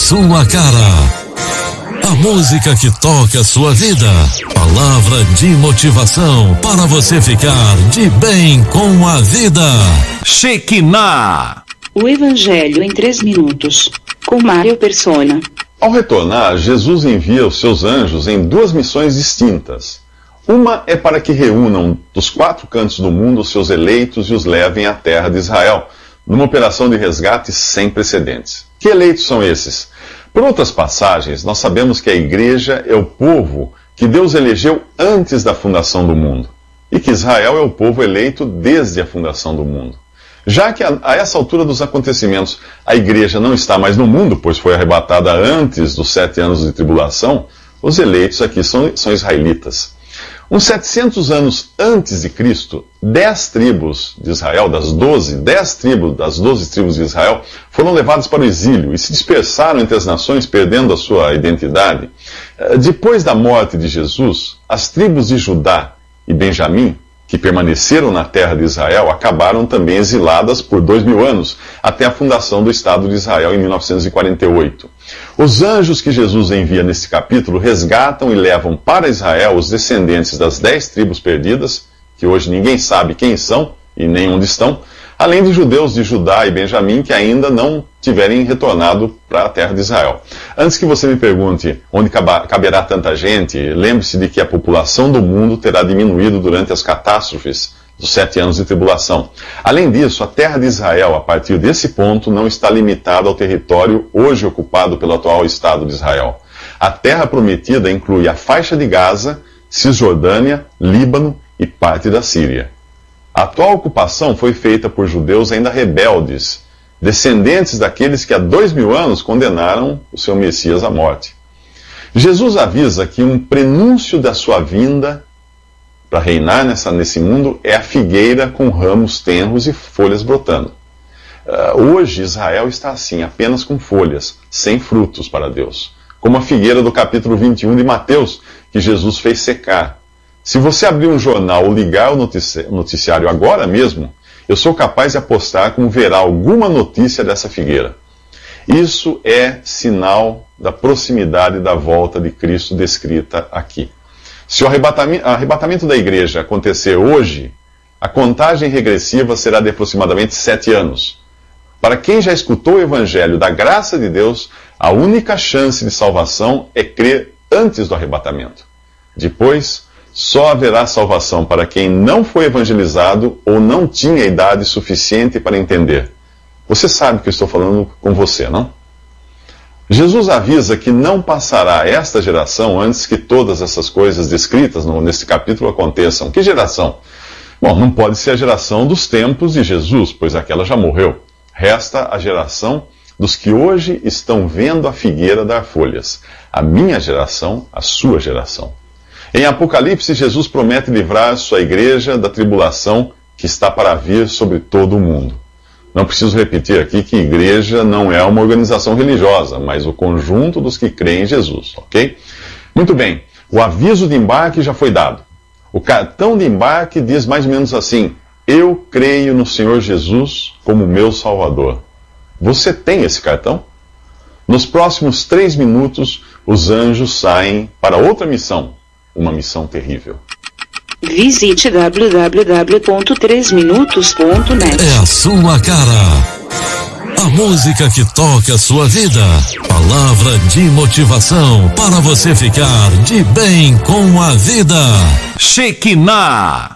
sua cara. A música que toca a sua vida. Palavra de motivação para você ficar de bem com a vida. Shekinah. O Evangelho em 3 minutos, com Mário Persona. Ao retornar, Jesus envia os seus anjos em 2 missões distintas. Uma é para que reúnam dos 4 cantos do mundo os seus eleitos e os levem à terra de Israel, numa operação de resgate sem precedentes. Que eleitos são esses? Por outras passagens, nós sabemos que a igreja é o povo que Deus elegeu antes da fundação do mundo, e que Israel é o povo eleito desde a fundação do mundo. Já que a essa altura dos acontecimentos a igreja não está mais no mundo, pois foi arrebatada antes dos 7 anos de tribulação, os eleitos aqui são israelitas. Uns 700 anos antes de Cristo, 10 tribos de Israel, das 12 tribos de Israel, foram levadas para o exílio e se dispersaram entre as nações, perdendo a sua identidade. Depois da morte de Jesus, as tribos de Judá e Benjamim, que permaneceram na terra de Israel, acabaram também exiladas por 2000 anos, até a fundação do Estado de Israel em 1948. Os anjos que Jesus envia neste capítulo resgatam e levam para Israel os descendentes das 10 tribos perdidas, que hoje ninguém sabe quem são e nem onde estão, além de judeus de Judá e Benjamim que ainda não tiverem retornado para a terra de Israel. Antes que você me pergunte onde caberá tanta gente, lembre-se de que a população do mundo terá diminuído durante as catástrofes dos 7 anos de tribulação. Além disso, a terra de Israel, a partir desse ponto, não está limitada ao território hoje ocupado pelo atual Estado de Israel. A terra prometida inclui a faixa de Gaza, Cisjordânia, Líbano e parte da Síria. A atual ocupação foi feita por judeus ainda rebeldes, descendentes daqueles que há 2000 anos condenaram o seu Messias à morte. Jesus avisa que um prenúncio da sua vinda para reinar nesse mundo é a figueira com ramos tenros e folhas brotando. Hoje Israel está assim, apenas com folhas, sem frutos para Deus, como a figueira do capítulo 21 de Mateus, que Jesus fez secar. Se você abrir um jornal ou ligar o noticiário agora mesmo, eu sou capaz de apostar como verá alguma notícia dessa figueira. Isso é sinal da proximidade da volta de Cristo descrita aqui. Se o arrebatamento da igreja acontecer hoje, a contagem regressiva será de aproximadamente 7 anos. Para quem já escutou o evangelho da graça de Deus, a única chance de salvação é crer antes do arrebatamento. Depois, só haverá salvação para quem não foi evangelizado ou não tinha idade suficiente para entender. Você sabe que eu estou falando com você, não? Jesus avisa que não passará esta geração antes que todas essas coisas descritas neste capítulo aconteçam. Que geração? Bom, não pode ser a geração dos tempos de Jesus, pois aquela já morreu. Resta a geração dos que hoje estão vendo a figueira dar folhas. A minha geração, a sua geração. Em Apocalipse, Jesus promete livrar sua igreja da tribulação que está para vir sobre todo o mundo. Não preciso repetir aqui que igreja não é uma organização religiosa, mas o conjunto dos que creem em Jesus, ok? Muito bem, o aviso de embarque já foi dado. O cartão de embarque diz mais ou menos assim: eu creio no Senhor Jesus como meu Salvador. Você tem esse cartão? Nos próximos 3 minutos, os anjos saem para outra missão, uma missão terrível. Visite www.3minutos.net. É a sua cara. A música que toca a sua vida. Palavra de motivação para você ficar de bem com a vida. Shekinah.